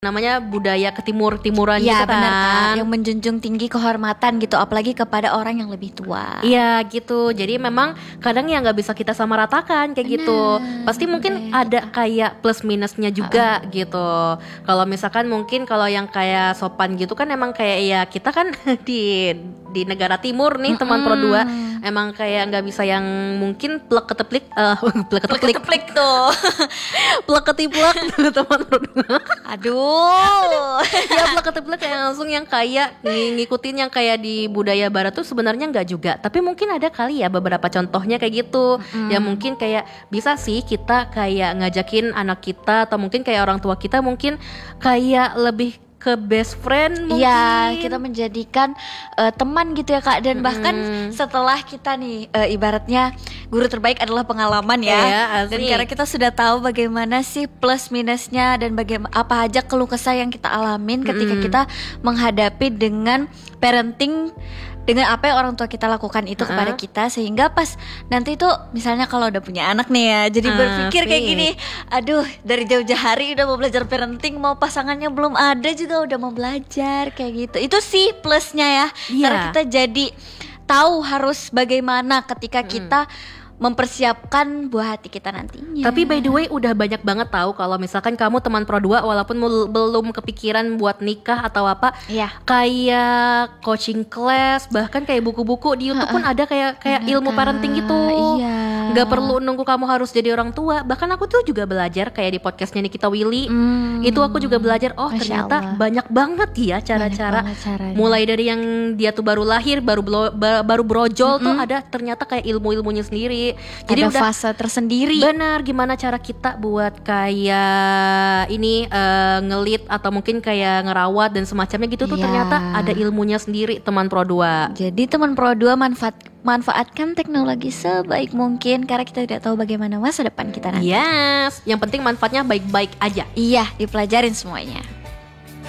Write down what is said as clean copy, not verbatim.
namanya budaya ketimur-timuran Ya gitu benar kan. Kak, yang menjunjung tinggi kehormatan gitu, apalagi kepada orang yang lebih tua. Iya gitu. Jadi memang kadang ya nggak bisa kita samaratakan kayak gitu. Pasti mungkin ada kayak plus minusnya juga gitu. Kalau misalkan mungkin kalau yang kayak sopan gitu kan emang kayak ya kita kan di negara timur nih teman Pro 2 emang kayak nggak bisa yang mungkin plek keteplik plek keteplik tuh. plek ketiplek teman Pro 2. Aduh. Ya plek ketiplek kayak langsung yang kayak ngikutin yang kayak di budaya barat tuh sebenarnya nggak juga, tapi mungkin ada kali ya beberapa contohnya kayak gitu. Ya mungkin kayak bisa sih kita kayak ngajakin anak kita atau mungkin kayak orang tua kita mungkin kayak lebih ke best friend mungkin. Iya, kita menjadikan teman gitu ya Kak. Dan bahkan setelah kita nih ibaratnya guru terbaik adalah pengalaman ya. Iya, Dan asik. karena kita sudah tahu bagaimana sih plus minusnya dan bagaimana apa aja keluh kesah yang kita alamin ketika kita menghadapi dengan parenting, dengan apa yang orang tua kita lakukan itu kepada kita, sehingga pas nanti tuh misalnya kalau udah punya anak nih ya, jadi berpikir kayak asik. gini, aduh dari jauh-jauh hari udah mau belajar parenting, mau pasangannya belum ada juga udah mau belajar kayak gitu. Itu sih plusnya ya, Iya. karena kita jadi tahu harus bagaimana ketika kita mempersiapkan buah hati kita nantinya. Tapi by the way udah banyak banget tahu kalau misalkan kamu teman Pro 2 walaupun belum kepikiran buat nikah atau apa, Iya. kayak coaching class, bahkan kayak buku-buku di YouTube pun ada kayak ilmu parenting gitu. Iya. Nggak perlu nunggu kamu harus jadi orang tua. Bahkan aku tuh juga belajar kayak di podcastnya Nikita Willy. Itu aku juga belajar, Masya ternyata Allah. banyak banget ya cara-cara. Banyak banget caranya. Mulai dari yang dia tuh baru lahir, baru brojol tuh ada ternyata kayak ilmu-ilmunya sendiri. Jadi ada udah fase tersendiri. benar gimana cara kita buat kayak ini ngelit atau mungkin kayak ngerawat dan semacamnya gitu tuh Iya. ternyata ada ilmunya sendiri teman Pro 2. Jadi teman Pro 2 manfaatkan teknologi sebaik mungkin karena kita tidak tahu bagaimana masa depan kita nanti. Yes, yang penting manfaatnya baik-baik aja. Iya, dipelajarin semuanya.